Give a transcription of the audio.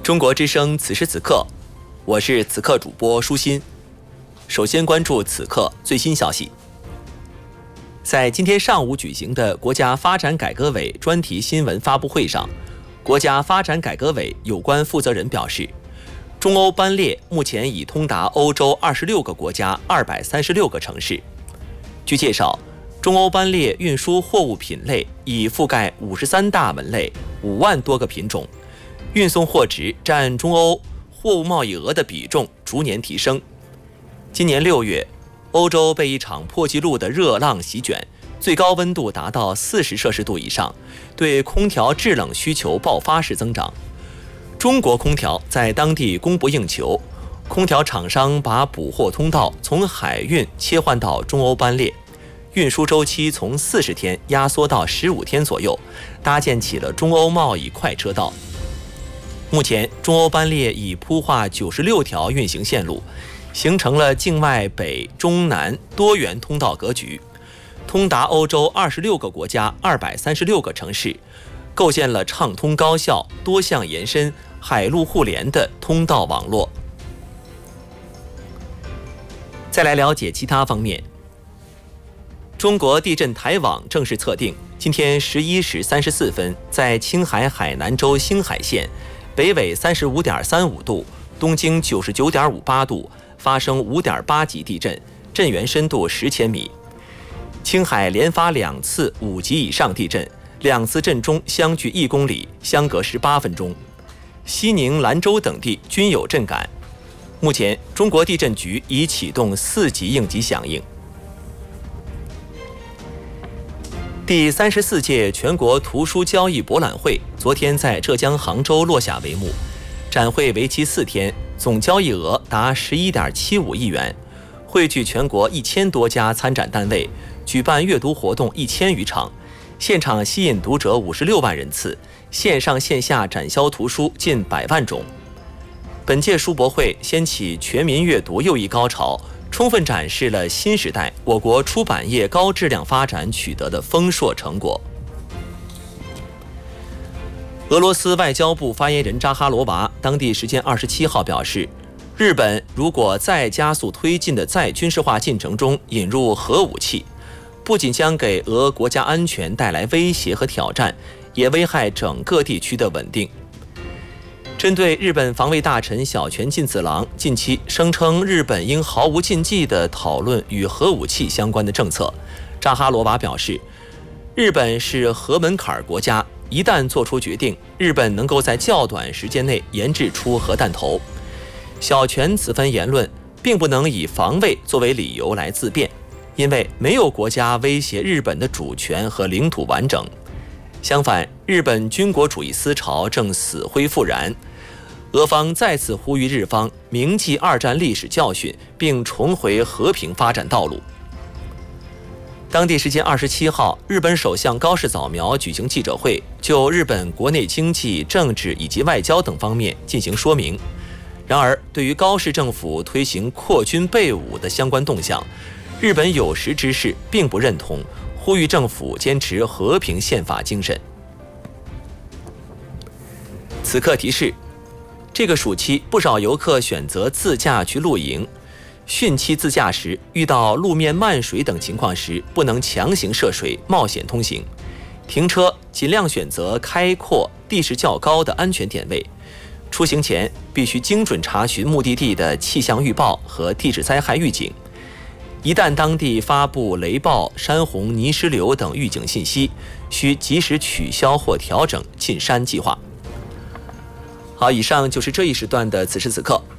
中国之声此时此刻，我是此刻主播舒心。首先关注此刻最新消息。在今天上午举行的国家发展改革委专题新闻发布会上，国家发展改革委有关负责人表示，中欧班列目前已通达欧洲26个国家236个城市。据介绍，中欧班列运输货物品类已覆盖53大门类5万多个品种，运送货值占中欧货物贸易额的比重逐年提升。今年6月，欧洲被一场破纪录的热浪席卷，最高温度达到40摄氏度以上，对空调制冷需求爆发式增长。中国空调在当地供不应求，空调厂商把补货通道从海运切换到中欧班列，运输周期从40天压缩到15天左右，搭建起了中欧贸易快车道。目前，中欧班列已铺画96条运行线路，形成了境外北中南多元通道格局，通达欧洲26个国家236个城市，构建了畅通高效、多项延伸、海陆互联的通道网络。再来了解其他方面。中国地震台网正式测定，今天11时34分，在青海海南州兴海县北纬35.35度、东经99.58度发生5.8级地震，震源深度10千米。青海连发2次5级以上地震，2次震中相距1公里，相隔18分钟。西宁、兰州等地均有震感。目前，中国地震局已启动4级应急响应。第34届全国图书交易博览会昨天在浙江杭州落下帷幕，展会为期4天，总交易额达11.75亿元，汇聚全国1000多家参展单位，举办阅读活动1000余场，现场吸引读者56万人次，线上线下展销图书近100万种。本届书博会掀起全民阅读又一高潮，充分展示了新时代我国出版业高质量发展取得的丰硕成果。俄罗斯外交部发言人扎哈罗娃当地时间27号表示，日本如果再加速推进的在军事化进程中引入核武器，不仅将给俄国家安全带来威胁和挑战，也危害整个地区的稳定。针对日本防卫大臣小泉进次郎近期声称日本应毫无禁忌地讨论与核武器相关的政策，扎哈罗娃表示，日本是核门槛国家，一旦做出决定，日本能够在较短时间内研制出核弹头。小泉此番言论并不能以防卫作为理由来自辩，因为没有国家威胁日本的主权和领土完整。相反，日本军国主义思潮正死灰复燃。俄方再次呼吁日方铭记2战历史教训，并重回和平发展道路。当地时间27号，日本首相高市早苗举行记者会，就日本国内经济、政治以及外交等方面进行说明。然而，对于高市政府推行扩军备武的相关动向，日本有识之士并不认同，呼吁政府坚持和平宪法精神。此刻提示，这个暑期不少游客选择自驾去露营，汛期自驾时遇到路面漫水等情况时，不能强行涉水冒险通行，停车尽量选择开阔、地势较高的安全点位。出行前必须精准查询目的地的气象预报和地质灾害预警，一旦当地发布雷暴、山洪、泥石流等预警信息，需及时取消或调整进山计划。好，以上就是这一时段的此时此刻，